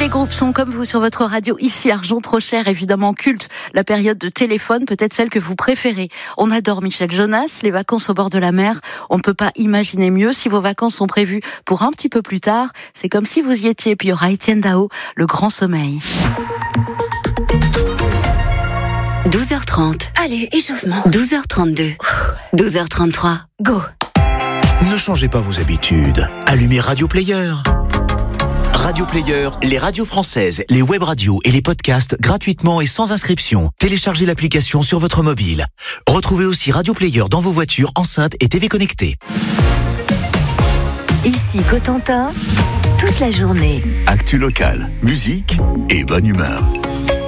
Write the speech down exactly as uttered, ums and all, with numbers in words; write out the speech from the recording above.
les groupes sont comme vous sur votre radio, ici Argent Trop Cher, évidemment culte, la période de téléphone, peut-être celle que vous préférez. On adore Michel Jonas, les vacances au bord de la mer, on ne peut pas imaginer mieux. Si vos vacances sont prévues pour un petit peu plus tard, c'est comme si vous y étiez. Puis il y aura Étienne Dao, Le Grand Sommeil. douze heures trente. Allez, échauffement. douze heures trente-deux. douze heures trente-trois. Go. Ne changez pas vos habitudes. Allumez Radio Player. Radio Player, les radios françaises, les web radios et les podcasts gratuitement et sans inscription. Téléchargez l'application sur votre mobile. Retrouvez aussi Radio Player dans vos voitures, enceintes et T V connectées. Ici Cotentin, toute la journée. Actu locale, musique et bonne humeur.